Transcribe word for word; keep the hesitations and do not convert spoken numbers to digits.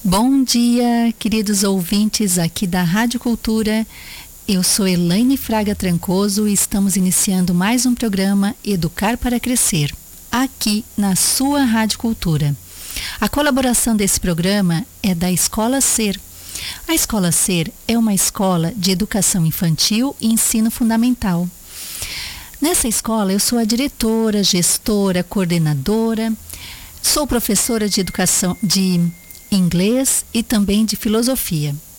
Bom dia, queridos ouvintes aqui da Rádio Cultura. Eu sou Elaine Fraga Trancoso e estamos iniciando mais um programa Educar para Crescer, aqui na sua Rádio Cultura. A colaboração desse programa é da Escola Ser. A Escola Ser é uma escola de educação infantil e ensino fundamental. Nessa escola eu sou a diretora, gestora, coordenadora, sou professora de educação de inglês e também de filosofia.